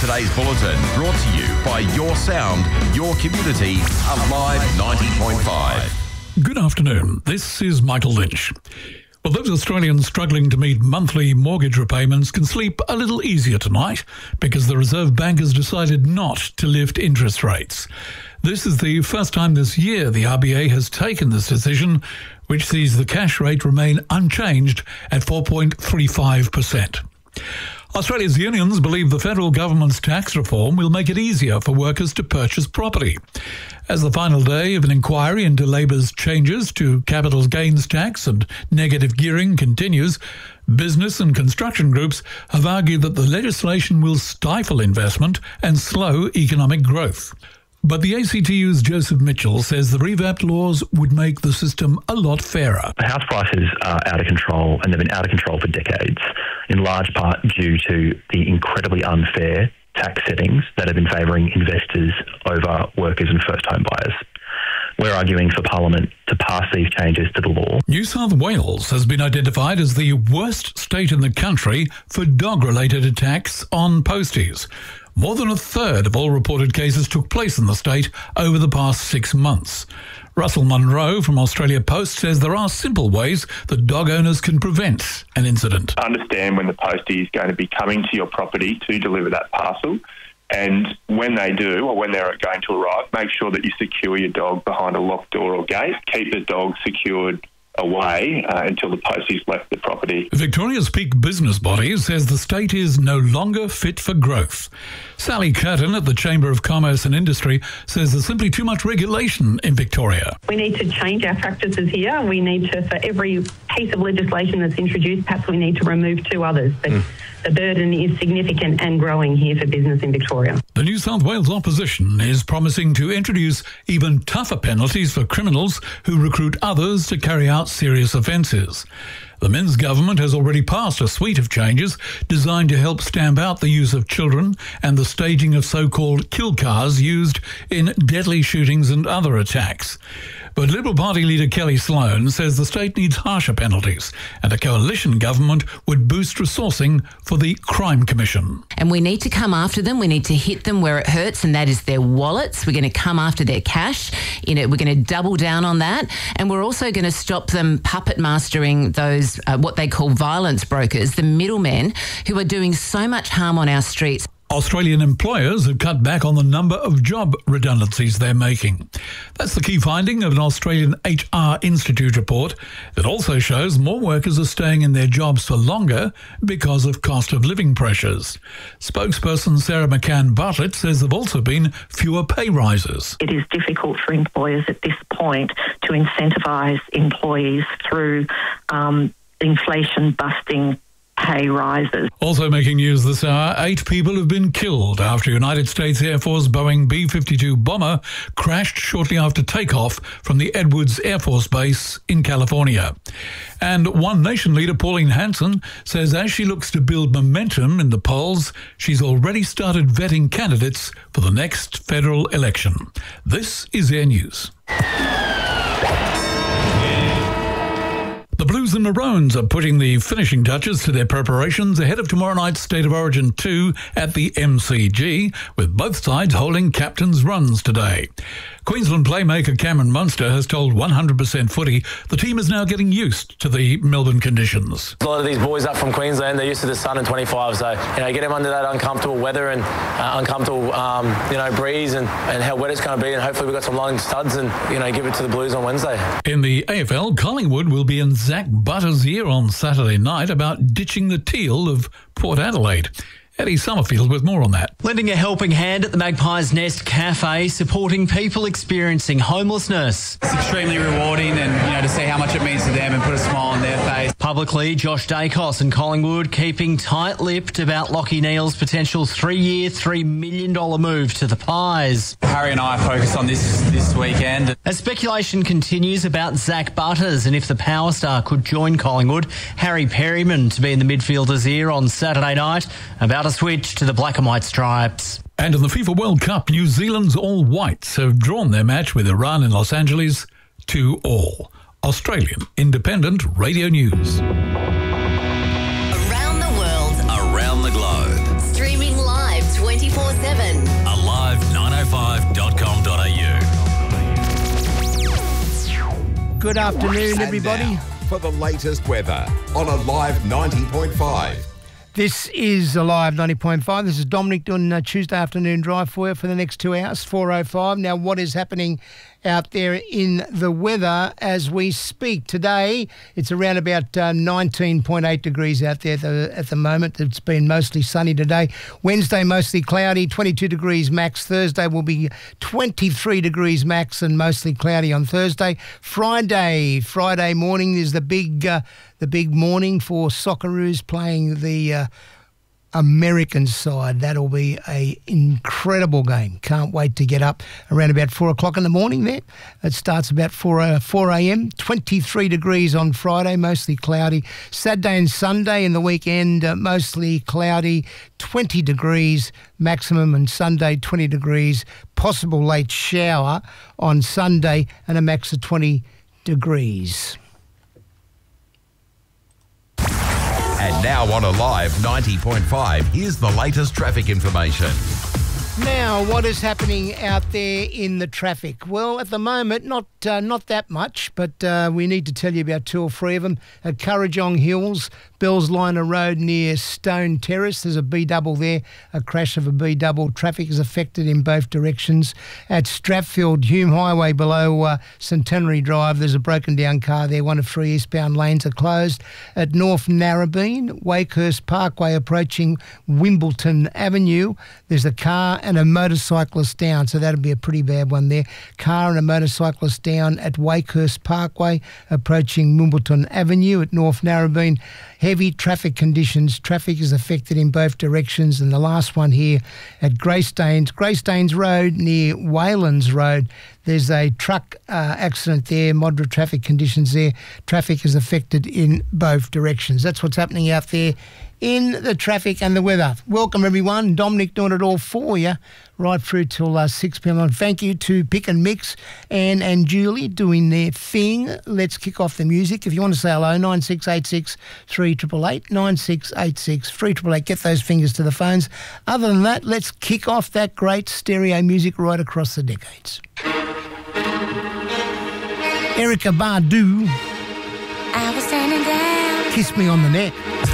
Today's bulletin brought to you by Your Sound, Your Community, Alive 90.5. Good afternoon. This is Michael Lynch. Well, those Australians struggling to meet monthly mortgage repayments can sleep a little easier tonight because the Reserve Bank has decided not to lift interest rates. This is the first time this year the RBA has taken this decision, which sees the cash rate remain unchanged at 4.35%. Australia's unions believe the federal government's tax reform will make it easier for workers to purchase property. As the final day of an inquiry into Labor's changes to capital gains tax and negative gearing continues, business and construction groups have argued that the legislation will stifle investment and slow economic growth. But the ACTU's Joseph Mitchell says the revamped laws would make the system a lot fairer. House prices are out of control, and they've been out of control for decades, in large part due to the incredibly unfair tax settings that have been favouring investors over workers and first-home buyers. We're arguing for Parliament to pass these changes to the law. New South Wales has been identified as the worst state in the country for dog-related attacks on posties. More than a third of all reported cases took place in the state over the past 6 months. Russell Munro from Australia Post says there are simple ways that dog owners can prevent an incident. Understand when the postie is going to be coming to your property to deliver that parcel, and when they do, or when they're going to arrive, make sure that you secure your dog behind a locked door or gate. Keep the dog secured away until the postie's left the property. Victoria's peak business body says the state is no longer fit for growth. Sally Curtin at the Chamber of Commerce and Industry says there's simply too much regulation in Victoria. We need to change our practices here. We need to, for every piece of legislation that's introduced, perhaps we need to remove 2 others. But the burden is significant and growing here for business in Victoria. The New South Wales opposition is promising to introduce even tougher penalties for criminals who recruit others to carry out serious offences. The Minns government has already passed a suite of changes designed to help stamp out the use of children and the staging of so-called kill cars used in deadly shootings and other attacks. But Liberal Party leader Kelly Sloan says the state needs harsher penalties and a coalition government would boost resourcing for the Crime Commission. And we need to come after them. We need to hit them where it hurts, and that is their wallets. We're going to come after their cash. We're going to double down on that. And we're also going to stop them puppet mastering those, what they call violence brokers, the middlemen who are doing so much harm on our streets. Australian employers have cut back on the number of job redundancies they're making. That's the key finding of an Australian HR Institute report that also shows more workers are staying in their jobs for longer because of cost of living pressures. Spokesperson Sarah McCann-Bartlett says there have also been fewer pay rises. It is difficult for employers at this point to incentivise employees through inflation-busting pay rises. Also making news this hour, 8 people have been killed after United States Air Force Boeing B-52 bomber crashed shortly after takeoff from the Edwards Air Force Base in California. And One Nation leader Pauline Hanson says as she looks to build momentum in the polls, she's already started vetting candidates for the next federal election. This is Air News. The Blues and Maroons are putting the finishing touches to their preparations ahead of tomorrow night's State of Origin 2 at the MCG, with both sides holding captain's runs today. Queensland playmaker Cameron Munster has told 100% Footy the team is now getting used to the Melbourne conditions. A lot of these boys up from Queensland, they're used to the sun and 25, so get them under that uncomfortable weather and uncomfortable breeze and how wet it's going to be, and hopefully we've got some long studs and give it to the Blues on Wednesday. In the AFL, Collingwood will be in Zach Butter's ear on Saturday night about ditching the teal of Port Adelaide. Eddie Summerfield with more on that. Lending a helping hand at the Magpie's Nest Cafe, supporting people experiencing homelessness. It's extremely rewarding and, to see how much it means to them and put a smile on their face. Publicly, Josh Dacos and Collingwood keeping tight-lipped about Lachie Neale's potential 3-year, $3 million move to the Pies. Harry and I focus on this weekend. As speculation continues about Zach Butters and if the power star could join Collingwood, Harry Perryman to be in the midfielder's ear on Saturday night about a switch to the black and white stripes. And in the FIFA World Cup, New Zealand's All Whites have drawn their match with Iran in Los Angeles 2-2. Australian Independent Radio News. Around the world, around the globe. Streaming live 24 Good afternoon, And everybody. now, for the latest weather on Alive 90.5. This is Alive 90.5. This is Dominic doing a Tuesday afternoon drive for you for the next 2 hours, 4:05. Now, what is happening out there in the weather as we speak? Today, it's around about 19.8 degrees out there at the moment. It's been mostly sunny today. Wednesday, mostly cloudy, 22 degrees max. Thursday will be 23 degrees max and mostly cloudy on Thursday. Friday morning is the big morning for Socceroos playing the American side. That'll be a incredible game. Can't wait to get up around about 4 o'clock in the morning there. It starts about 4 a.m. 23 degrees on Friday, mostly cloudy. Saturday and Sunday in the weekend, mostly cloudy, 20 degrees maximum, and Sunday 20 degrees. Possible late shower on Sunday and a max of 20 degrees. And now on Alive 90.5, here's the latest traffic information. Now, what is happening out there in the traffic? Well, at the moment, not that much, but we need to tell you about two or three of them. At Currajong Hills, Bells Liner Road near Stone Terrace, there's a B-double there, a crash of a B-double. Traffic is affected in both directions. At Stratfield, Hume Highway below Centenary Drive, there's a broken down car there. 1 of 3 eastbound lanes are closed. At North Narrabeen, Wakehurst Parkway approaching Wimbledon Avenue, there's a car and a motorcyclist down, so that'll be a pretty bad one there. Car and a motorcyclist down at Wakehurst Parkway approaching Wimbledon Avenue at North Narrabeen. Heavy traffic conditions. Traffic is affected in both directions. And the last one here at Greystanes Road near Waylands Road. There's a truck accident there, moderate traffic conditions there. Traffic is affected in both directions. That's what's happening out there in the traffic and the weather. Welcome, everyone. Dominic doing it all for you right through till 6 p.m. And thank you to Pick and Mix, Anne and Julie doing their thing. Let's kick off the music. If you want to say hello, 9686 3888, 9686 3888. Get those fingers to the phones. Other than that, let's kick off that great stereo music right across the decades. Erykah Badu, I was standing down. Kiss Me on the Neck.